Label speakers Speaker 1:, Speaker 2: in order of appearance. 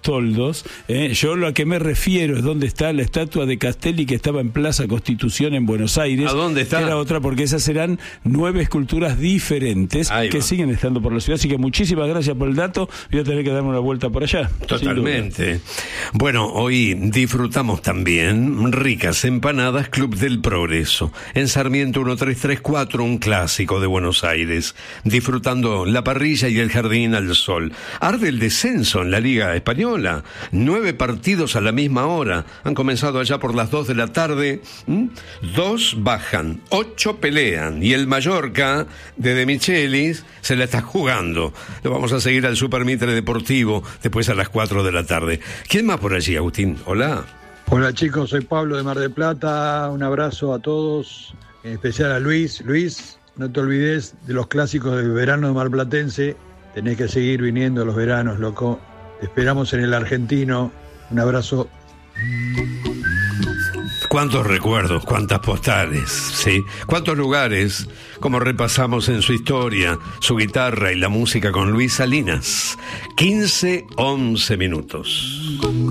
Speaker 1: toldos. Yo lo a que me refiero es dónde está la estatua de Castelli que estaba en Plaza Constitución en Buenos Aires.
Speaker 2: ¿A dónde está?
Speaker 1: Que era otra, porque esas serán 9 esculturas diferentes que siguen estando por la ciudad. Así que muchísimas gracias por el dato. Voy a tener que darme una vuelta por allá.
Speaker 2: Totalmente. Bueno, hoy disfrutamos también ricas empanadas Club del Progreso, en Sarmiento 1334, un clásico de Buenos Aires, disfrutando la parrilla y el jardín al sol. Arde el descenso en la Liga Española, 9 partidos a la misma hora, han comenzado allá por las 2 de la tarde, 2 bajan, 8 pelean, y el Mallorca de De Michelis se la está jugando. Lo vamos a seguir al Super Mitre Deportivo después a las 4 de la tarde. ¿Quién más por allí, Agustín? Hola.
Speaker 3: Hola chicos, soy Pablo de Mar del Plata, un abrazo a todos, en especial a Luis. Luis, no te olvides de los clásicos del verano marplatense, tenés que seguir viniendo los veranos, loco. Te esperamos en el Argentino, un abrazo.
Speaker 2: Cuántos recuerdos, cuántas postales, ¿sí? Cuántos lugares, como repasamos en su historia, su guitarra y la música con Luis Salinas. 15:11 minutos.